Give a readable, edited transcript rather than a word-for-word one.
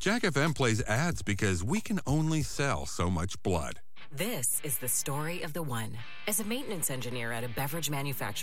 Jack FM plays ads because we can only sell so much blood. This is the story of the one. As a maintenance engineer at a beverage manufacturer,